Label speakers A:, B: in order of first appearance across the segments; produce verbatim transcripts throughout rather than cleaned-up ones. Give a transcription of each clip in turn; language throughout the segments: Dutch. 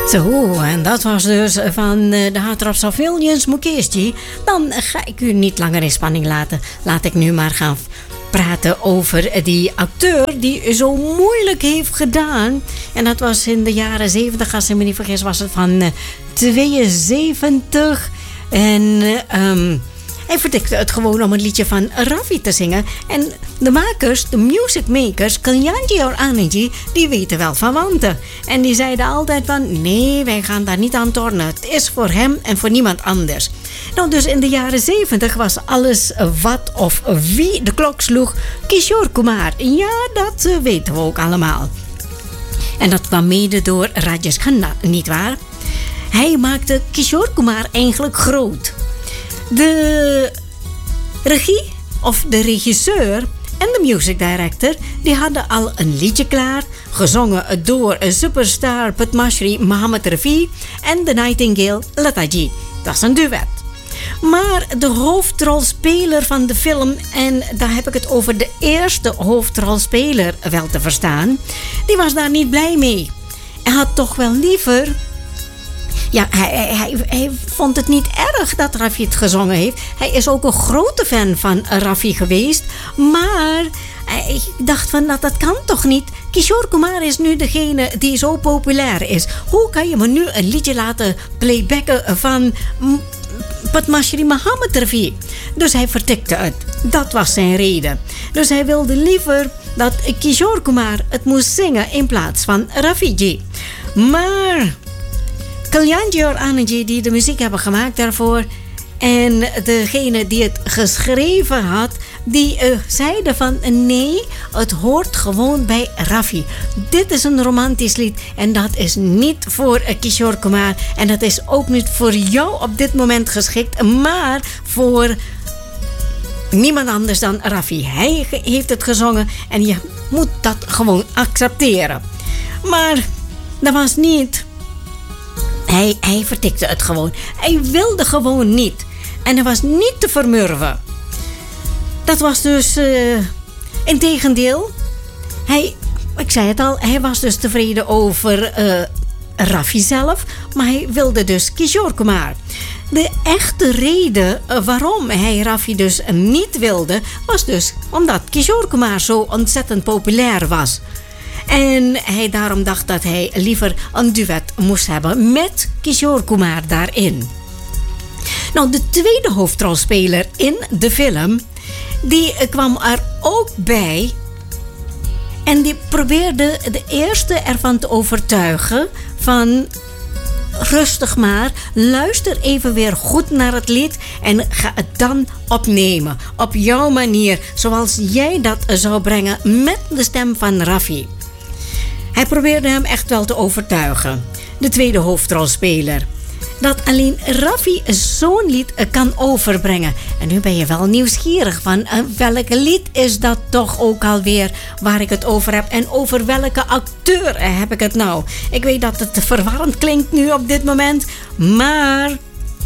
A: Zo, en dat was dus van de Hard Rock Surveillance Mukesh. Dan ga ik u niet langer in spanning laten. Laat ik nu maar gaan praten over die acteur die zo moeilijk heeft gedaan. En dat was in de jaren zeventig, als ik me niet vergis, was het van uh, tweeënzeventig. En uh, um, hij vertikte het gewoon om een liedje van Raffi te zingen. En de makers, de music makers, Kalyanji or Ananji, die weten wel van wanten. En die zeiden altijd van, nee, wij gaan daar niet aan tornen. Het is voor hem en voor niemand anders. Nou, dus in de jaren zeventig was alles wat of wie de klok sloeg Kishore Kumar. Ja, dat uh, weten we ook allemaal. En dat kwam mede door Rajesh Khanna, nietwaar? Hij maakte Kishore Kumar eigenlijk groot. De regie of de regisseur en de music director, die hadden al een liedje klaar, gezongen door superstar Padma Shri Mohammed Rafi en de Nightingale Lataji. Dat is een duet. Maar de hoofdrolspeler van de film, en daar heb ik het over de eerste hoofdrolspeler wel te verstaan, die was daar niet blij mee. Hij had toch wel liever... Ja, hij, hij, hij vond het niet erg dat Raffi het gezongen heeft. Hij is ook een grote fan van Raffi geweest. Maar hij dacht van, dat, dat kan toch niet? Kishore Kumar is nu degene die zo populair is. Hoe kan je me nu een liedje laten playbacken van Padma Shri Mohammed Rafi? Dus hij vertikte het. Dat was zijn reden. Dus hij wilde liever dat Kishore Kumar het moest zingen in plaats van Rafiji. Maar... Kalyanji or Ananji, die de muziek hebben gemaakt daarvoor, en degene die het geschreven had, die uh, zeiden van nee, het hoort gewoon bij Raffi. Dit is een romantisch lied en dat is niet voor uh, Kishore Kumar en dat is ook niet voor jou op dit moment geschikt, maar voor niemand anders dan Raffi. Hij heeft het gezongen en je moet dat gewoon accepteren. Maar dat was niet... Hij, hij vertikte het gewoon. Hij wilde gewoon niet. En hij was niet te vermurven. Dat was dus... Uh, integendeel. Hij... Ik zei het al. Hij was dus tevreden over uh, Raffi zelf. Maar hij wilde dus Kishore Kumar. De echte reden waarom hij Raffi dus niet wilde... was dus omdat Kishore Kumar zo ontzettend populair was. En hij daarom dacht dat hij liever een duet moest hebben met Kishore Kumar daarin. Nou, de tweede hoofdrolspeler in de film, die kwam er ook bij. En die probeerde de eerste ervan te overtuigen van... Rustig maar, luister even weer goed naar het lied en ga het dan opnemen. Op jouw manier, zoals jij dat zou brengen met de stem van Raffi. Hij probeerde hem echt wel te overtuigen. De tweede hoofdrolspeler. Dat alleen Raffi zo'n lied kan overbrengen. En nu ben je wel nieuwsgierig van uh, welk lied is dat toch ook alweer waar ik het over heb. En over welke acteur heb ik het nou. Ik weet dat het verwarrend klinkt nu op dit moment. Maar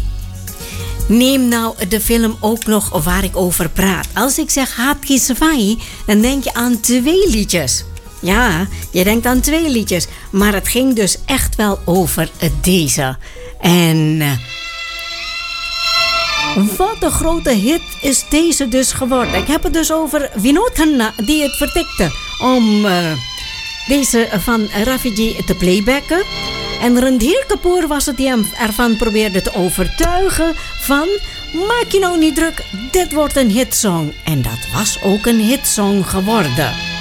A: neem nou de film ook nog waar ik over praat. Als ik zeg Haat Ki Safai, dan denk je aan twee liedjes. Ja, je denkt aan twee liedjes. Maar het ging dus echt wel over deze. En uh, wat een grote hit is deze dus geworden. Ik heb het dus over Vinod Khanna die het vertikte om uh, deze van Rafiji te playbacken. En Randhir Kapoor was het die hem ervan probeerde te overtuigen van... maak je nou niet druk, dit wordt een hitsong. En dat was ook een hitsong geworden.